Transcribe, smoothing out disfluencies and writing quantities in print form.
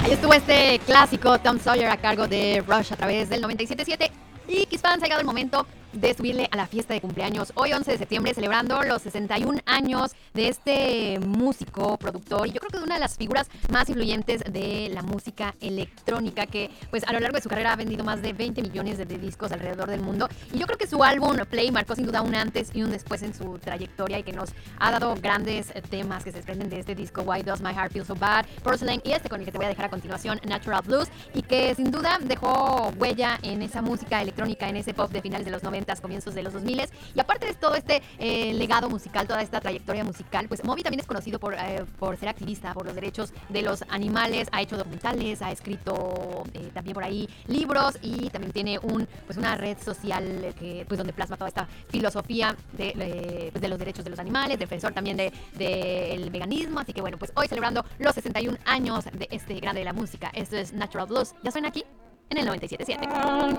Ahí estuvo este clásico Tom Sawyer a cargo de Rush a través del 97.7. Y Kiss Fans, ha llegado el momento de subirle a la fiesta de cumpleaños. Hoy 11 de septiembre celebrando los 61 años de este músico, productor y yo creo que de una de las figuras más influyentes de la música electrónica, que pues a lo largo de su carrera ha vendido más de 20 millones de discos alrededor del mundo. Y yo creo que su álbum Play marcó sin duda un antes y un después en su trayectoria y que nos ha dado grandes temas que se desprenden de este disco: Why Does My Heart Feel So Bad, Porcelain y este con el que te voy a dejar a continuación, Natural Blues, y que sin duda dejó huella en esa música electrónica, en ese pop de finales de los 90, comienzos de los 2000. Y aparte de todo este legado musical, toda esta trayectoria musical, pues Moby también es conocido por ser activista por los derechos de los animales. Ha hecho documentales, ha escrito también por ahí libros y también tiene una red social que pues donde plasma toda esta filosofía de los derechos de los animales, defensor también del veganismo. Así que bueno, pues hoy celebrando los 61 años de este grande de la música. Esto es Natural Blues. Ya suena aquí en el 97.7.